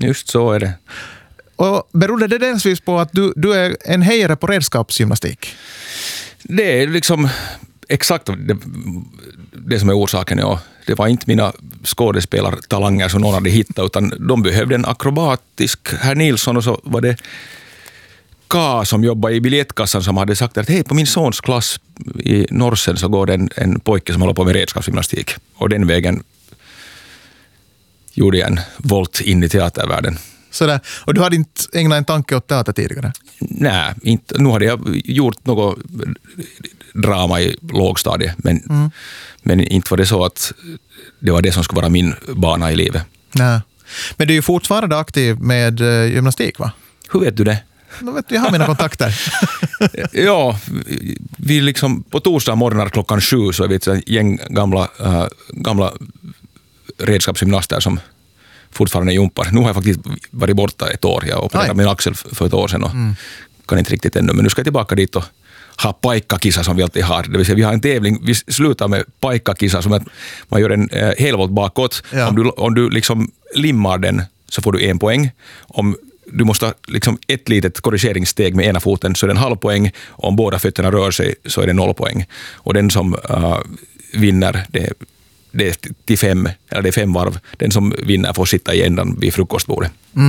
Just så är det. Och berodde det delvis på att du är en hejare på redskapsgymnastik? Det är liksom exakt det som är orsaken. Ja. Det var inte mina skådespelartalanger som någon hade hittat, utan de behövde en akrobatisk herr Nilsson, och så var det K som jobbade i biljettkassan som hade sagt att hej, på min sons klass i Norsen så går det en pojke som håller på med redskapsgymnastik. Och den vägen gjorde jag en volt in i teatervärlden. Sådär. Och du hade inte ägnat en tanke åt teater tidigare? Nej, inte. Nu hade jag gjort något drama i lågstadiet, men inte var det så att det var det som skulle vara min bana i livet. Nej. Men du är ju fortfarande aktiv med gymnastik, va? Hur vet du det? Jag har mina kontakter. Ja, vi liksom på torsdag morgnar 7:00 så är vi ett gäng gamla redskapsgymnaster som fortfarande jumpar. Nu har jag faktiskt varit borta ett år. Jag opererade min axel för ett år sedan och kan inte riktigt ännu. Men nu ska jag tillbaka dit och ha paikkakisa som vi alltid har. Det vill säga vi har en tävling, vi slutar med paikkakisa som att man gör en helvolt bakåt. Ja. Om du liksom limmar den så får du 1 poäng. Om du måste liksom ett litet korrigeringssteg med ena foten så är det 0,5 poäng. Om båda fötterna rör sig så är det 0 poäng. Och den som vinner det är till 5, eller det är 5 varv. Den som vinner får sitta i ändan vid frukostbordet.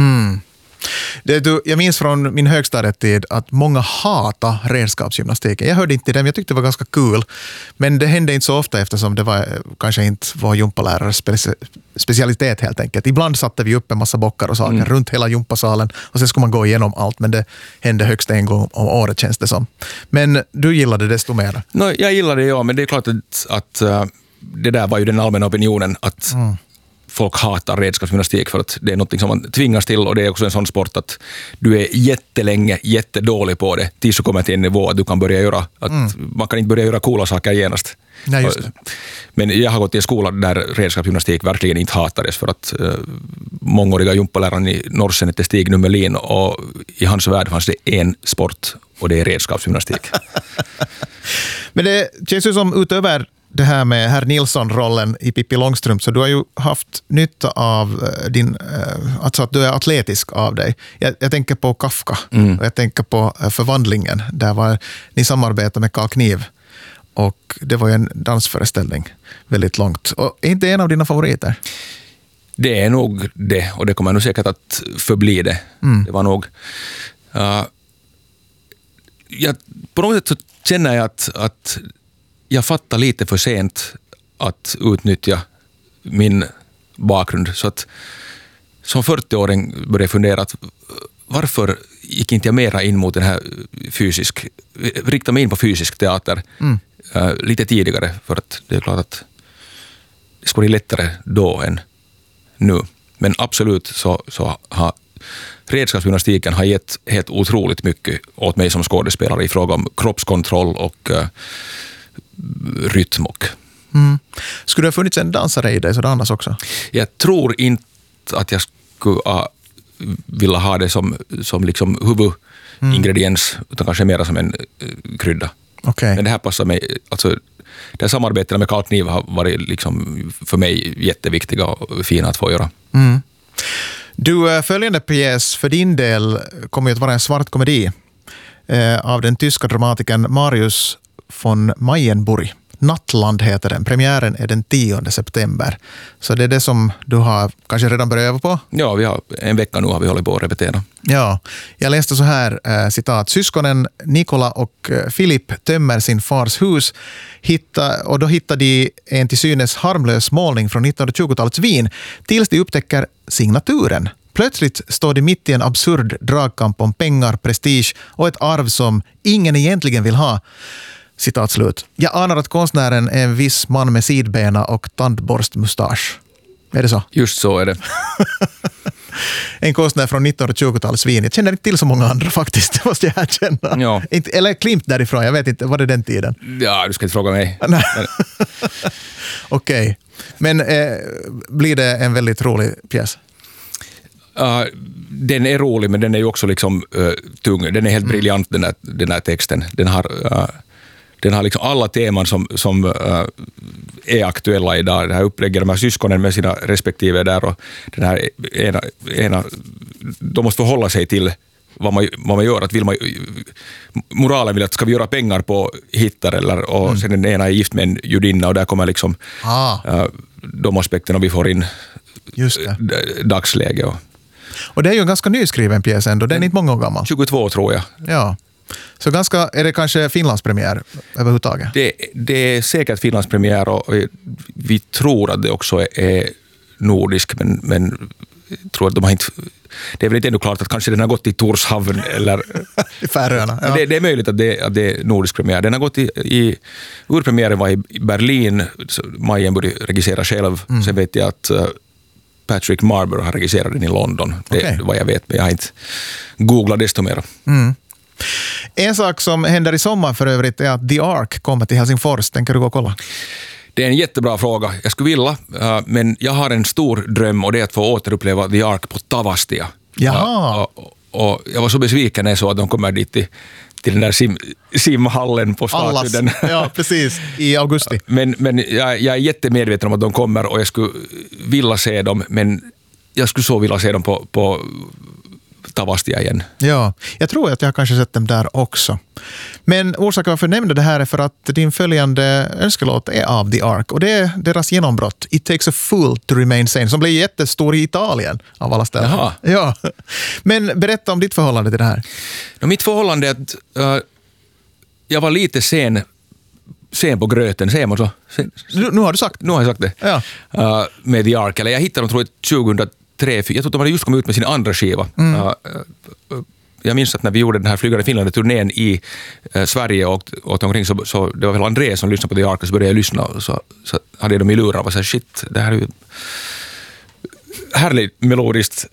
Jag minns från min högstadietid att många hatar redskapsgymnastiken. Jag hörde inte till dem, jag tyckte det var ganska kul. Men det hände inte så ofta eftersom det var kanske inte var gympalärares specialitet helt enkelt. Ibland satte vi upp en massa bockar och saker runt hela gympasalen och sen skulle man gå igenom allt, men det hände högst en gång om året känns det som. Men du gillade desto mer? Jag gillade det, ja, men det är klart att det där var ju den allmänna opinionen att folk hatar redskapsgymnastik för att det är något som man tvingas till, och det är också en sån sport att du är jättelänge jättedålig på det tills du kommer till en nivå att du kan börja göra man kan inte börja göra coola saker genast. Nej, just det. Men jag har gått i en skola där redskapsgymnastik verkligen inte hatades för att mångåriga gympaläraren i Norsen hette Stig Nummelin, och i hans värld fanns det en sport och det är redskapsgymnastik. Men det känns ju som utöver det här med herr Nilsson-rollen i Pippi Långstrump, så du har ju haft nytta av alltså att du är atletisk av dig. Jag tänker på Kafka och jag tänker på Förvandlingen, där ni samarbetade med Carl Kniv och det var ju en dansföreställning väldigt långt. Och är inte en av dina favoriter? Det är nog det, och det kommer nog säkert att förbli det. Det var nog på något sätt så känner jag att jag fattar lite för sent att utnyttja min bakgrund. Så att som 40-åring började jag fundera att varför gick inte jag mera in mot den här rikta mig in på fysisk teater lite tidigare, för att det är klart att det skulle bli lättare då än nu. Men absolut så har redskapsgymnastiken har gett helt otroligt mycket åt mig som skådespelare i fråga om kroppskontroll och rytm. Skulle det ha funnits en dansare i dig så annars också? Jag tror inte att jag skulle vilja ha det som liksom huvudingrediens, utan kanske mer som en krydda. Okay. Men det här passar mig, alltså det här samarbetet med Carl Kniv har varit liksom för mig jätteviktiga och fina att få göra. Du, följande pjäs för din del kommer ju att vara en svart komedi av den tyska dramatikern Marius von Mayenburg. Nattland heter den. Premiären är den 10 september. Så det är det som du har kanske redan börjat öva på? Ja, vi har en vecka nu har vi hållit på att repetera. Ja, jag läste så här, citat. Syskonen Nikola och Filip tömmer sin fars hus och då hittar de en till synes harmlös målning från 1920-talets Wien tills de upptäcker signaturen. Plötsligt står de mitt i en absurd dragkamp om pengar, prestige och ett arv som ingen egentligen vill ha. Citat slut. Jag anar att konstnären är en viss man med sidbena och tandborstmustasch. Är det så? Just så är det. En konstnär från 1920-talets Wien. Jag känner inte till så många andra faktiskt, det måste jag erkänna. Ja. Eller Klimt därifrån, jag vet inte, var det den tiden? Ja, du ska inte fråga mig. Okej. Men blir det en väldigt rolig pjäs? Den är rolig, men den är ju också liksom tung. Den är helt briljant, den här texten. Den har Den har liksom alla teman som är aktuella idag. Det här upplägger de här syskonen med sina respektive där, och den här ena de måste förhålla sig till vad man gör. Att moralen vill att ska vi göra pengar på hittar, eller, och sen den ena är gift med en judinna, och där kommer liksom de aspekterna vi får in. Just det. Dagsläge. Och det är ju en ganska nyskriven pjäs ändå, den är inte många år gammal. 22 tror jag. Ja. Så är det kanske Finlandspremiär överhuvudtaget? Det är säkert Finlandspremiär, och vi tror att det också är nordisk, men tror att de har inte... Det är väl inte ännu klart att kanske den har gått i Torshavn eller... I Färöarna, ja. Det är möjligt att det är nordisk premiär. Den har gått urpremiären var i Berlin, Majenburg regisserar själv. Sen vet jag att Patrick Marber har regisserat den i London. Det är vad jag vet, men jag har inte googlat desto mer. En sak som händer i sommar för övrigt är att The Ark kommer till Helsingfors. Tänker du gå och kolla? Det är en jättebra fråga. Jag skulle vilja, men jag har en stor dröm, och det är att få återuppleva The Ark på Tavastia. Jaha. Och jag var så besviken när jag såg att de kommer dit till den där simhallen på Statuden. Ja, precis. I augusti. Men jag är jättemedveten om att de kommer, och jag skulle vilja se dem, men jag skulle så vilja se dem på Tavastia igen. Ja, jag tror att jag har kanske sett dem där också. Men orsaken varför jag nämnde det här är för att din följande önskelåt är av The Ark, och det är deras genombrott It Takes a Fool to Remain Sane, som blev jättestor i Italien av alla ställen. Jaha. Ja. Men berätta om ditt förhållande till det här. Mitt förhållande är att jag var lite sen på gröten, säger man så? Nu har du sagt. Nu har jag sagt det. Ja. Med The Ark, eller jag hittade dem tror jag 2003. Jag tror att de hade just kommit ut med sin andra skiva. Jag minns att när vi gjorde den här Flygande Finland-turnén i Sverige och omkring, så det var väl André som lyssnade på The Ark, och så började jag lyssna, och så hade jag dem i lurar och var så här, shit, det här är ju härligt melodiskt.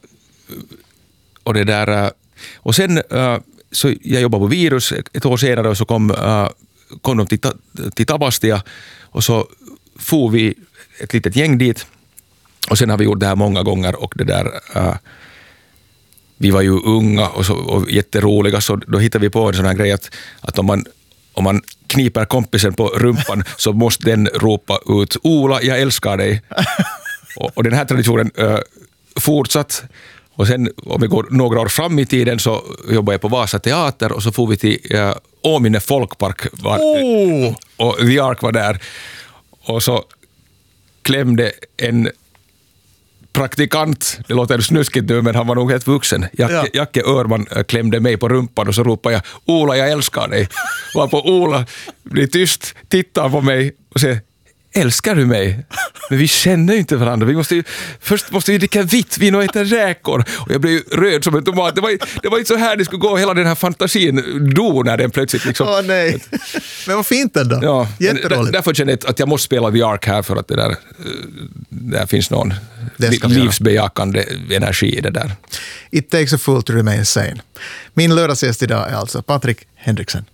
Och det där, och sen så jag jobbade på Virus ett år senare, och så kom de till Tavastia, och så får vi ett litet gäng dit. Och sen har vi gjort det här många gånger, och det där vi var ju unga och jätteroliga, så då hittade vi på en sån här grej att om man kniper kompisen på rumpan så måste den ropa ut Ola, jag älskar dig. och den här traditionen fortsatt. Och sen om vi går några år fram i tiden så jobbade jag på Vasa teater, och så får vi till Åminne folkpark och The Ark var där, och så klämde en praktikant, det låter snuskigt nu, men han var nog helt vuxen. Jacke Örman klämde mig på rumpan, och så ropade jag Ola, jag älskar dig. Varpå Ola blir tyst, tittar på mig och säger, älskar du mig? Men vi känner ju inte varandra. Först måste vi dricka vitt vin och äta räkor. Och jag blev ju röd som en tomat. Det var inte så här det skulle gå. Hela den här fantasin dog när den plötsligt liksom... Åh nej. Men vad fint ändå. Ja, jätteroligt. Därför känner jag att jag måste spela The Ark här, för att det där finns någon livsbejakande energi i det där. It takes a fool to remain sane. Min lördagsgäst idag är alltså Patrik Henriksen.